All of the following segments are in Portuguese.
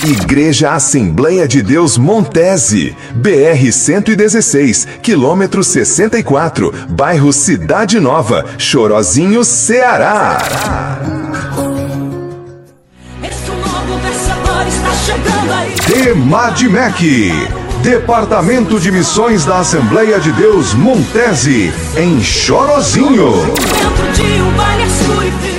Igreja Assembleia de Deus Montese, BR-116, quilômetro 64, bairro Cidade Nova, Chorozinho, Ceará. Esse novo vencedor está chegando aí. Temadmec, Departamento de Missões da Assembleia de Deus Montese, em Chorozinho. Dentro de um vale escuro e frio.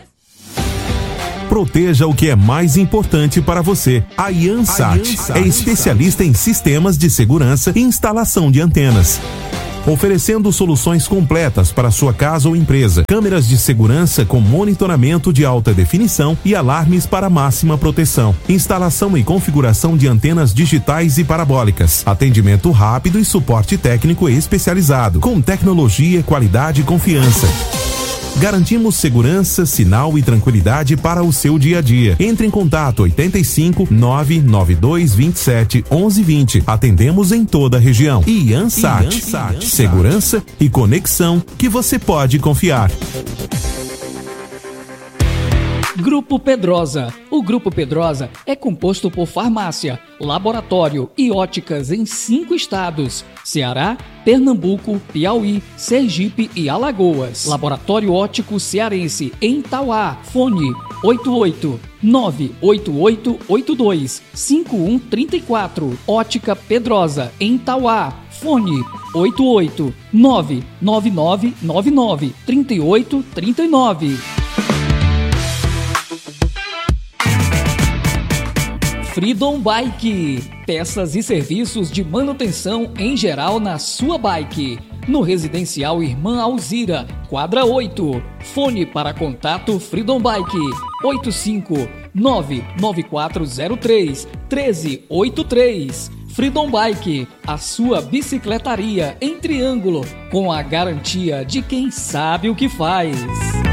Proteja o que é mais importante para você. A Iansat é especialista em sistemas de segurança e instalação de antenas, oferecendo soluções completas para sua casa ou empresa. Câmeras de segurança com monitoramento de alta definição e alarmes para máxima proteção. Instalação e configuração de antenas digitais e parabólicas. Atendimento rápido e suporte técnico especializado, com tecnologia, qualidade e confiança. Garantimos segurança, sinal e tranquilidade para o seu dia a dia. Entre em contato 85 992 27 1120. Atendemos em toda a região. Iansat, segurança e conexão que você pode confiar. Grupo Pedrosa. O Grupo Pedrosa é composto por farmácia, laboratório e óticas em 5 estados: Ceará, Pernambuco, Piauí, Sergipe e Alagoas. Laboratório Óptico Cearense em Tauá. Fone 88-98882-5134. Ótica Pedrosa em Tauá. Fone 88-99999-3839. Freedom Bike, peças e serviços de manutenção em geral na sua bike. No Residencial Irmã Alzira, quadra 8. Fone para contato Freedom Bike, 859-9403-1383. Freedom Bike, a sua bicicletaria em Triângulo, com a garantia de quem sabe o que faz.